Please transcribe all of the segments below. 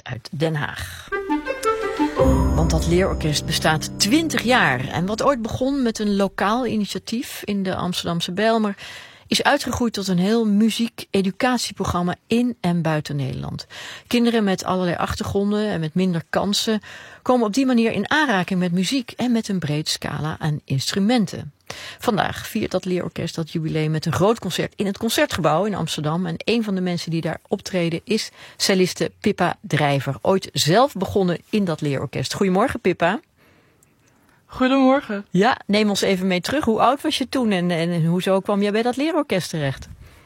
uit Den Haag. Want dat leerorkest bestaat 20 jaar. En wat ooit begon met een lokaal initiatief in de Amsterdamse Bijlmer, is uitgegroeid tot een heel muziek-educatieprogramma in en buiten Nederland. Kinderen met allerlei achtergronden en met minder kansen komen op die manier in aanraking met muziek en met een breed scala aan instrumenten. Vandaag viert dat leerorkest dat jubileum met een groot concert in het Concertgebouw in Amsterdam. En een van de mensen die daar optreden is celliste Pippa Drijver. Ooit zelf begonnen in dat leerorkest. Goedemorgen, Pippa. Goedemorgen. Ja, neem ons even mee terug. Hoe oud was je toen en hoezo kwam jij bij dat leerorkest terecht?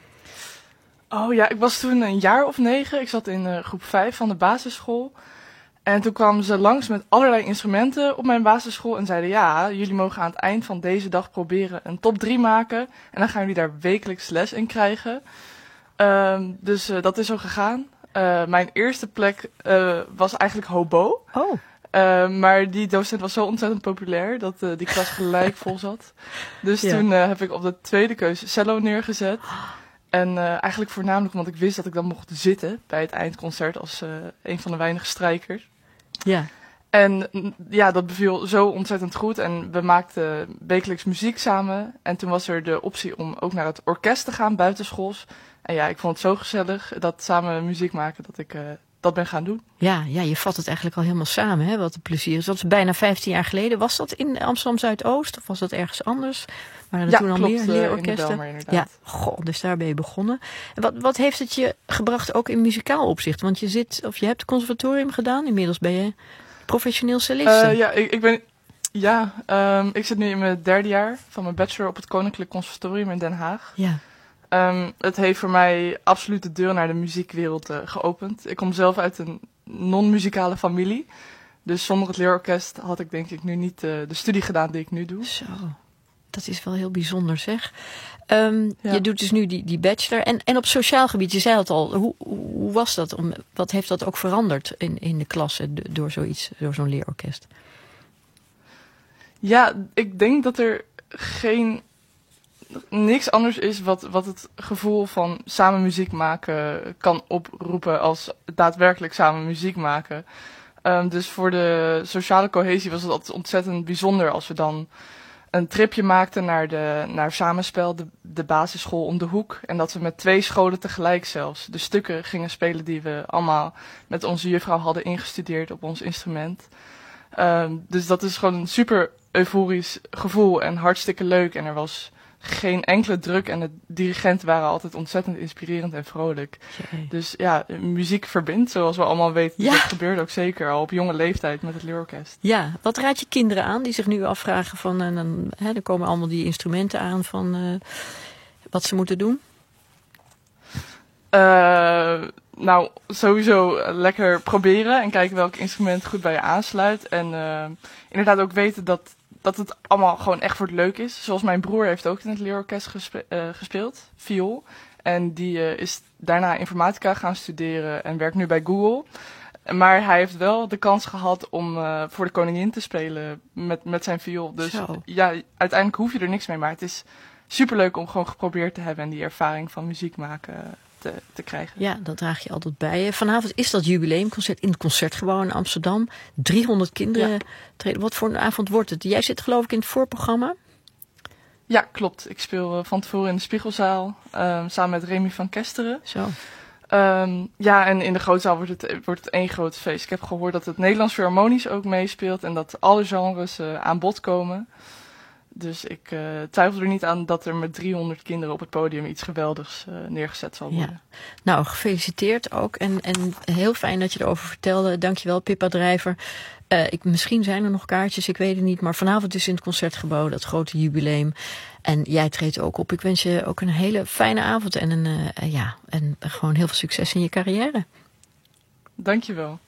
Oh ja, ik was toen een jaar of 9. Ik zat in groep 5 van de basisschool. En toen kwamen ze langs met allerlei instrumenten op mijn basisschool en zeiden, ja, jullie mogen aan het eind van deze dag proberen een top 3 maken. En dan gaan jullie daar wekelijks les in krijgen. Dus dat is zo gegaan. Mijn eerste plek was eigenlijk hobo. Oh. Maar die docent was zo ontzettend populair dat die klas gelijk vol zat. Dus Ja. toen heb ik op de tweede keuze cello neergezet. En eigenlijk voornamelijk omdat ik wist dat ik dan mocht zitten bij het eindconcert als een van de weinige strijkers. Ja. En ja, dat beviel zo ontzettend goed. En we maakten wekelijks muziek samen. En toen was er de optie om ook naar het orkest te gaan buitenschools. En ja, ik vond het zo gezellig dat samen muziek maken dat ik dat ben gaan doen. Ja, je vat het eigenlijk al helemaal samen, hè, wat een plezier is. Dat is bijna 15 jaar geleden. Was dat in Amsterdam Zuidoost of was dat ergens anders? Waren er Ja, toen al klopt, meer leerorkesten? in de Bijlmer, inderdaad. Ja, goh, dus daar ben je begonnen. En wat heeft het je gebracht ook in muzikaal opzicht? Want je hebt het conservatorium gedaan. Inmiddels ben je professioneel celliste. Ja, ik zit nu in mijn derde jaar van mijn bachelor op het Koninklijk Conservatorium in Den Haag. Ja. Het heeft voor mij absoluut de deur naar de muziekwereld geopend. Ik kom zelf uit een non-muzikale familie. Dus zonder het leerorkest had ik denk ik nu niet de studie gedaan die ik nu doe. Zo, dat is wel heel bijzonder zeg. Ja. Je doet dus nu die bachelor. En op sociaal gebied, je zei het al, hoe was dat? Wat heeft dat ook veranderd in de klasse door zo'n leerorkest? Ja, ik denk dat er niks anders is wat het gevoel van samen muziek maken kan oproepen als daadwerkelijk samen muziek maken. Dus voor de sociale cohesie was het altijd ontzettend bijzonder als we dan een tripje maakten naar Samenspel, de basisschool om de hoek. En dat we met 2 scholen tegelijk zelfs de stukken gingen spelen die we allemaal met onze juffrouw hadden ingestudeerd op ons instrument. Dus dat is gewoon een super euforisch gevoel en hartstikke leuk. En er was geen enkele druk en de dirigenten waren altijd ontzettend inspirerend en vrolijk. Jee. Dus ja, muziek verbindt, zoals we allemaal weten. Ja. Dat gebeurde ook zeker al op jonge leeftijd met het leerorkest. Ja, wat raad je kinderen aan die zich nu afvragen van, er komen allemaal die instrumenten aan van wat ze moeten doen? Nou, sowieso lekker proberen en kijken welk instrument goed bij je aansluit. En inderdaad ook weten dat het allemaal gewoon echt voor het leuk is. Zoals mijn broer heeft ook in het leerorkest gespeeld, viool. En die is daarna informatica gaan studeren en werkt nu bij Google. Maar hij heeft wel de kans gehad om voor de koningin te spelen met zijn viool. Dus Zo. ja, uiteindelijk hoef je er niks mee. Maar het is superleuk om gewoon geprobeerd te hebben en die ervaring van muziek maken te krijgen. Ja, dat draag je altijd bij je. Vanavond is dat jubileumconcert in het Concertgebouw in Amsterdam. 300 kinderen treden. Wat voor een avond wordt het? Jij zit geloof ik in het voorprogramma? Ja, klopt. Ik speel van tevoren in de Spiegelzaal samen met Remy van Kesteren. Zo. Ja, en in de grootzaal wordt het één groot feest. Ik heb gehoord dat het Nederlands Philharmonisch ook meespeelt en dat alle genres aan bod komen. Dus ik twijfel er niet aan dat er met 300 kinderen op het podium iets geweldigs neergezet zal worden. Ja. Nou, gefeliciteerd ook. En heel fijn dat je erover vertelde. Dankjewel, Pippa Drijver. Misschien zijn er nog kaartjes, ik weet het niet. Maar vanavond is in het Concertgebouw dat grote jubileum. En jij treedt ook op. Ik wens je ook een hele fijne avond en gewoon heel veel succes in je carrière. Dankjewel.